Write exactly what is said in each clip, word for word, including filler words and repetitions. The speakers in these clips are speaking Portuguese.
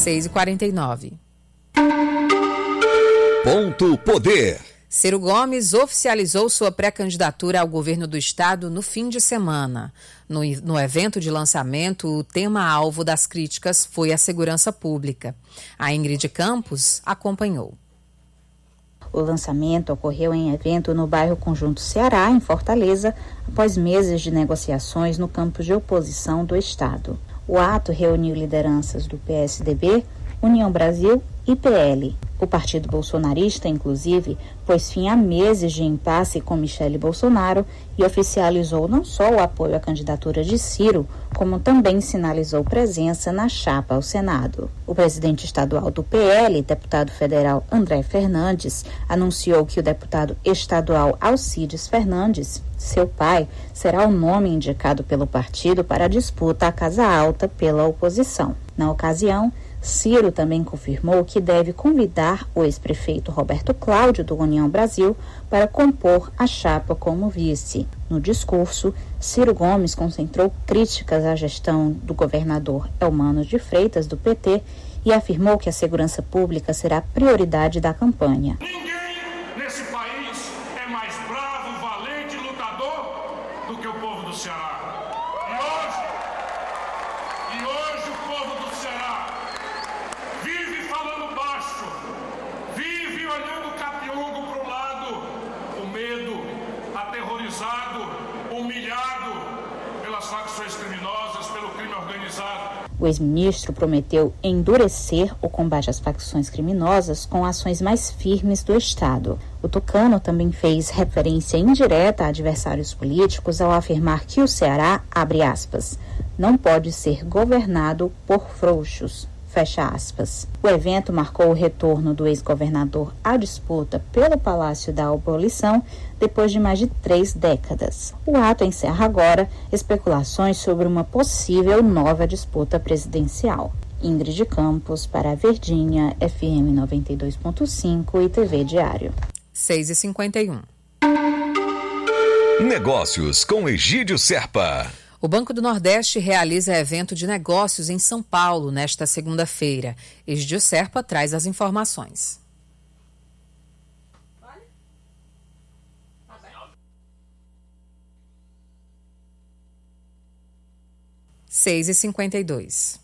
seis e quarenta e nove. Ponto Poder. Ciro Gomes oficializou sua pré-candidatura ao governo do estado no fim de semana. No, no evento de lançamento, o tema-alvo das críticas foi a segurança pública. A Ingrid Campos acompanhou. O lançamento ocorreu em evento no bairro Conjunto Ceará, em Fortaleza, após meses de negociações no campo de oposição do estado. O ato reuniu lideranças do P S D B, União Brasil e P L. O partido bolsonarista, inclusive, pôs fim a meses de impasse com Michele Bolsonaro e oficializou não só o apoio à candidatura de Ciro, como também sinalizou presença na chapa ao Senado. O presidente estadual do P L, deputado federal André Fernandes, anunciou que o deputado estadual Alcides Fernandes, seu pai, será o nome indicado pelo partido para a disputa à Casa Alta pela oposição. Na ocasião, Ciro também confirmou que deve convidar o ex-prefeito Roberto Cláudio do União Brasil para compor a chapa como vice. No discurso, Ciro Gomes concentrou críticas à gestão do governador Eumano de Freitas, do P T, e afirmou que a segurança pública será prioridade da campanha. Ninguém nesse país é mais bravo, valente e lutador do que o povo do Ceará. E hoje, e hoje o povo do Ceará vive falando baixo, vive olhando capiúgo para o lado, com medo, aterrorizado, humilhado pelas facções criminosas, pelo crime organizado. O ex-ministro prometeu endurecer o combate às facções criminosas com ações mais firmes do Estado. O tucano também fez referência indireta a adversários políticos ao afirmar que o Ceará, abre aspas, não pode ser governado por frouxos. Fecha aspas. O evento marcou o retorno do ex-governador à disputa pelo Palácio da Abolição depois de mais de três décadas. O ato encerra agora especulações sobre uma possível nova disputa presidencial. Ingrid Campos para a Verdinha, F M noventa e dois ponto cinco e T V Diário. seis e cinquenta e um. Negócios com Egídio Serpa. O Banco do Nordeste realiza evento de negócios em São Paulo nesta segunda-feira. Egídio Serpa traz as informações. seis e cinquenta e dois.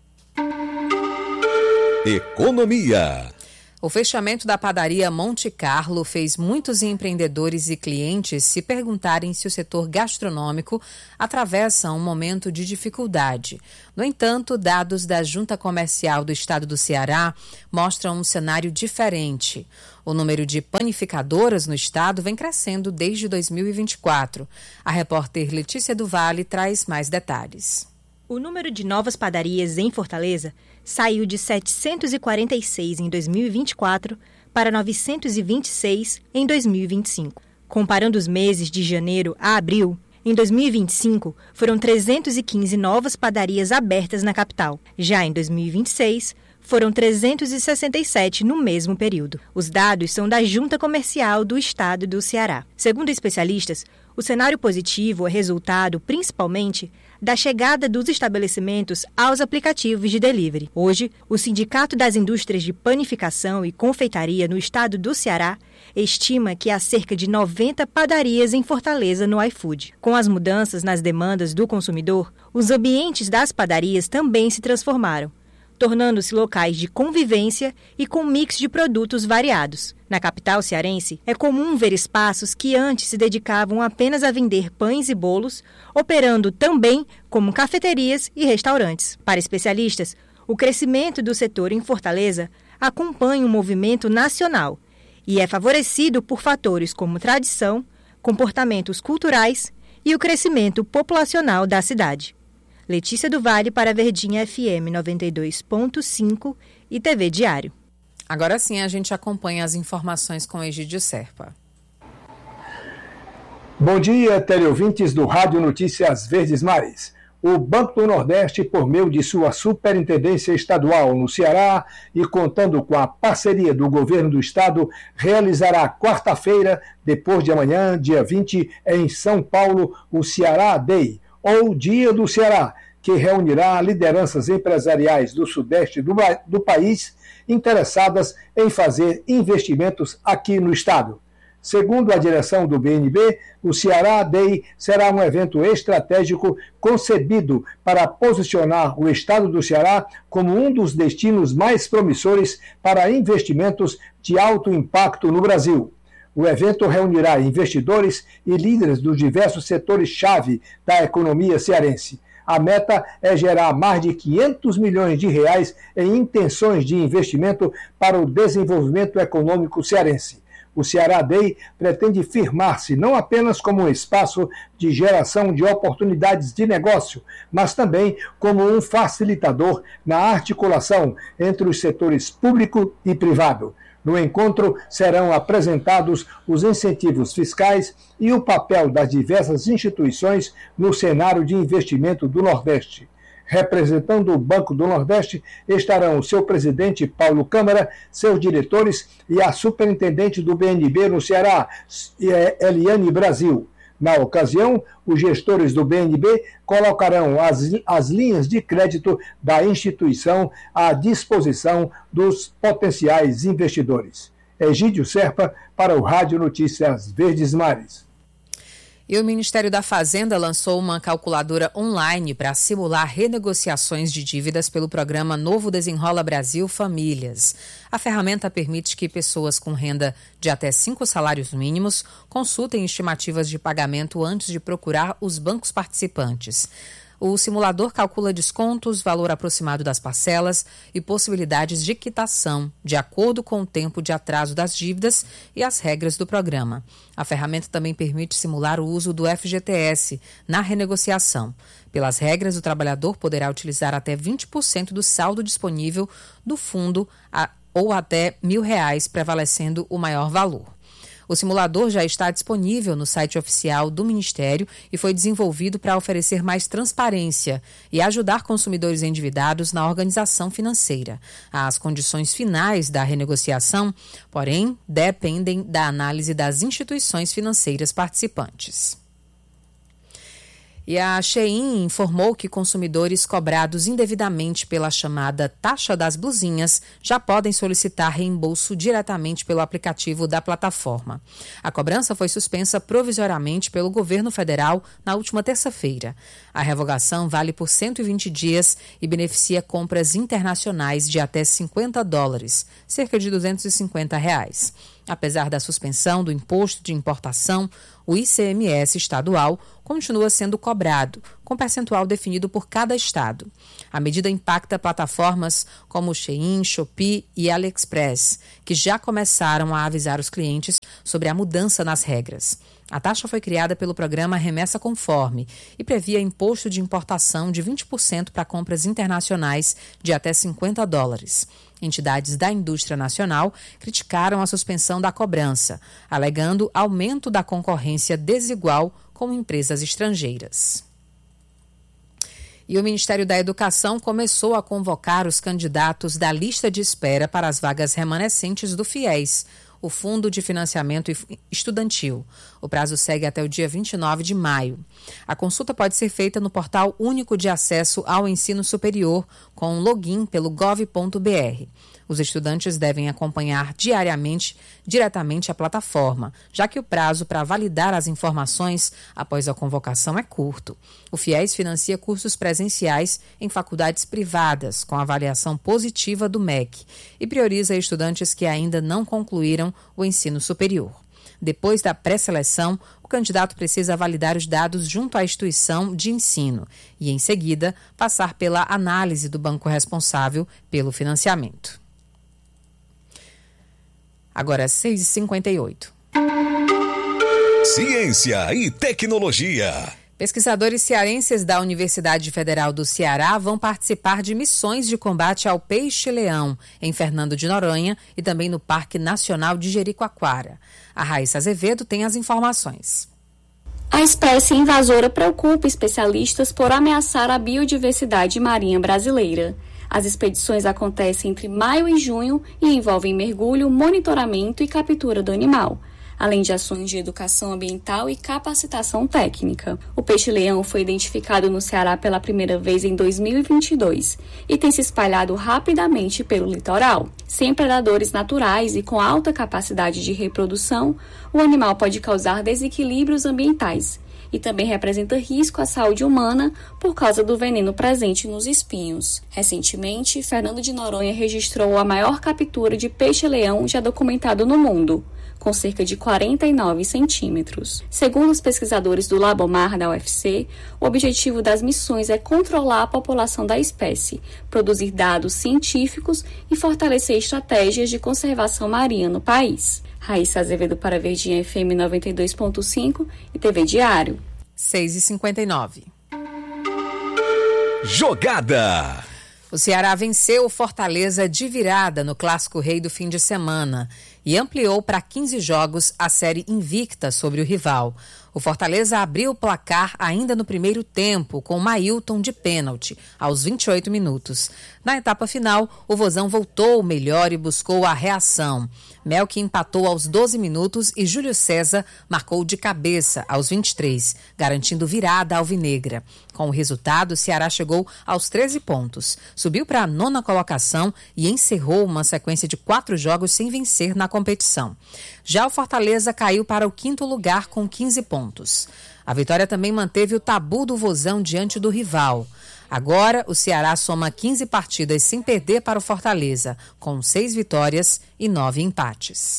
Economia. O fechamento da padaria Monte Carlo fez muitos empreendedores e clientes se perguntarem se o setor gastronômico atravessa um momento de dificuldade. No entanto, dados da Junta Comercial do Estado do Ceará mostram um cenário diferente. O número de panificadoras no estado vem crescendo desde dois mil e vinte e quatro. A repórter Letícia do Vale traz mais detalhes. O número de novas padarias em Fortaleza saiu de setecentos e quarenta e seis em dois mil e vinte e quatro para novecentos e vinte e seis em dois mil e vinte e cinco. Comparando os meses de janeiro a abril, em dois mil e vinte e cinco foram trezentas e quinze novas padarias abertas na capital. Já em dois mil e vinte e seis, foram trezentas e sessenta e sete no mesmo período. Os dados são da Junta Comercial do Estado do Ceará. Segundo especialistas, o cenário positivo é resultado, principalmente, da chegada dos estabelecimentos aos aplicativos de delivery. Hoje, o Sindicato das Indústrias de Panificação e Confeitaria no estado do Ceará estima que há cerca de noventa padarias em Fortaleza no iFood. Com as mudanças nas demandas do consumidor, os ambientes das padarias também se transformaram, tornando-se locais de convivência e com mix de produtos variados. Na capital cearense, é comum ver espaços que antes se dedicavam apenas a vender pães e bolos, operando também como cafeterias e restaurantes. Para especialistas, o crescimento do setor em Fortaleza acompanha um movimento nacional e é favorecido por fatores como tradição, comportamentos culturais e o crescimento populacional da cidade. Letícia do Vale para a Verdinha F M noventa e dois ponto cinco e T V Diário. Agora sim a gente acompanha as informações com Egídio Serpa. Bom dia, teleouvintes do Rádio Notícias Verdes Mares. O Banco do Nordeste, por meio de sua Superintendência Estadual no Ceará e contando com a parceria do Governo do Estado, realizará quarta-feira, depois de amanhã, dia vinte, em São Paulo, o Ceará Day, ou Dia do Ceará, que reunirá lideranças empresariais do sudeste do, do país interessadas em fazer investimentos aqui no estado. Segundo a direção do B N B, o Ceará Day será um evento estratégico concebido para posicionar o estado do Ceará como um dos destinos mais promissores para investimentos de alto impacto no Brasil. O evento reunirá investidores e líderes dos diversos setores-chave da economia cearense. A meta é gerar mais de quinhentos milhões de reais em intenções de investimento para o desenvolvimento econômico cearense. O Ceará Day pretende firmar-se não apenas como um espaço de geração de oportunidades de negócio, mas também como um facilitador na articulação entre os setores público e privado. No encontro serão apresentados os incentivos fiscais e o papel das diversas instituições no cenário de investimento do Nordeste. Representando o Banco do Nordeste estarão o seu presidente Paulo Câmara, seus diretores e a superintendente do B N B no Ceará, Eliane Brasil. Na ocasião, os gestores do B N B colocarão as, as linhas de crédito da instituição à disposição dos potenciais investidores. Egídio Serpa, para o Rádio Notícias Verdes Mares. E o Ministério da Fazenda lançou uma calculadora online para simular renegociações de dívidas pelo programa Novo Desenrola Brasil Famílias. A ferramenta permite que pessoas com renda de até cinco salários mínimos consultem estimativas de pagamento antes de procurar os bancos participantes. O simulador calcula descontos, valor aproximado das parcelas e possibilidades de quitação, de acordo com o tempo de atraso das dívidas e as regras do programa. A ferramenta também permite simular o uso do F G T S na renegociação. Pelas regras, o trabalhador poderá utilizar até vinte por cento do saldo disponível do fundo a, ou até mil reais, prevalecendo o maior valor. O simulador já está disponível no site oficial do Ministério e foi desenvolvido para oferecer mais transparência e ajudar consumidores endividados na organização financeira. As condições finais da renegociação, porém, dependem da análise das instituições financeiras participantes. E a Shein informou que consumidores cobrados indevidamente pela chamada taxa das blusinhas já podem solicitar reembolso diretamente pelo aplicativo da plataforma. A cobrança foi suspensa provisoriamente pelo governo federal na última terça-feira. A revogação vale por cento e vinte dias e beneficia compras internacionais de até cinquenta dólares, cerca de duzentos e cinquenta reais. Apesar da suspensão do imposto de importação, o I C M S estadual continua sendo cobrado, com percentual definido por cada estado. A medida impacta plataformas como Shein, Shopee e AliExpress, que já começaram a avisar os clientes sobre a mudança nas regras. A taxa foi criada pelo programa Remessa Conforme e previa imposto de importação de vinte por cento para compras internacionais de até cinquenta dólares. Entidades da indústria nacional criticaram a suspensão da cobrança, alegando aumento da concorrência desigual com empresas estrangeiras. E o Ministério da Educação começou a convocar os candidatos da lista de espera para as vagas remanescentes do FIES, o Fundo de Financiamento Estudantil. O prazo segue até o dia vinte e nove de maio. A consulta pode ser feita no Portal Único de Acesso ao Ensino Superior, com login pelo gov ponto br. Os estudantes devem acompanhar diariamente, diretamente a plataforma, já que o prazo para validar as informações após a convocação é curto. O FIES financia cursos presenciais em faculdades privadas, com avaliação positiva do M E C, e prioriza estudantes que ainda não concluíram o ensino superior. Depois da pré-seleção, o candidato precisa validar os dados junto à instituição de ensino e, em seguida, passar pela análise do banco responsável pelo financiamento. Agora, seis e cinquenta e oito. Ciência e tecnologia. Pesquisadores cearenses da Universidade Federal do Ceará vão participar de missões de combate ao peixe-leão em Fernando de Noronha e também no Parque Nacional de Jericoacoara. A Raíssa Azevedo tem as informações. A espécie invasora preocupa especialistas por ameaçar a biodiversidade marinha brasileira. As expedições acontecem entre maio e junho e envolvem mergulho, monitoramento e captura do animal. além de ações de educação ambiental e capacitação técnica. O peixe-leão foi identificado no Ceará pela primeira vez em dois mil e vinte e dois e tem se espalhado rapidamente pelo litoral. Sem predadores naturais e com alta capacidade de reprodução, o animal pode causar desequilíbrios ambientais e também representa risco à saúde humana por causa do veneno presente nos espinhos. Recentemente, Fernando de Noronha registrou a maior captura de peixe-leão já documentado no mundo, com cerca de quarenta e nove centímetros. Segundo os pesquisadores do Labomar da U F C, o objetivo das missões é controlar a população da espécie, produzir dados científicos e fortalecer estratégias de conservação marinha no país. Raíssa Azevedo para Verdinha F M noventa e dois ponto cinco e T V Diário. seis e cinquenta e nove. Jogada! O Ceará venceu o Fortaleza de virada no Clássico Rei do fim de semana e ampliou para quinze jogos a série invicta sobre o rival. O Fortaleza abriu o placar ainda no primeiro tempo, com Mailton de pênalti, aos vinte e oito minutos. Na etapa final, o Vozão voltou melhor e buscou a reação. Melk empatou aos doze minutos e Júlio César marcou de cabeça aos vinte e três, garantindo virada alvinegra. Com o resultado, o Ceará chegou aos treze pontos, subiu para a nona colocação e encerrou uma sequência de quatro jogos sem vencer na competição. Já o Fortaleza caiu para o quinto lugar com quinze pontos. A vitória também manteve o tabu do Vozão diante do rival. Agora, o Ceará soma quinze partidas sem perder para o Fortaleza, com seis vitórias e nove empates.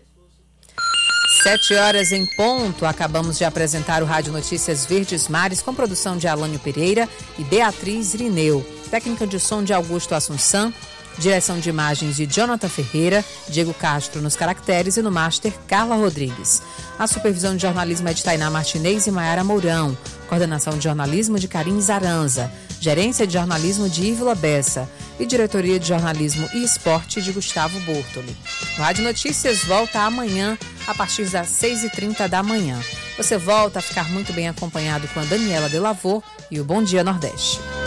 Sete horas em ponto, acabamos de apresentar o Rádio Notícias Verdes Mares com produção de Alânio Pereira e Beatriz Irineu, técnica de som de Augusto Assunção, direção de imagens de Jonathan Ferreira, Diego Castro nos caracteres e no master Carla Rodrigues. A supervisão de jornalismo é de Tainá Martinez e Maiara Mourão, coordenação de jornalismo de Karim Zaranza, gerência de jornalismo de Ívila Bessa e diretoria de jornalismo e esporte de Gustavo Bortoli. O Rádio Notícias volta amanhã a partir das seis e trinta da manhã. Você volta a ficar muito bem acompanhado com a Daniela Delavor e o Bom Dia Nordeste.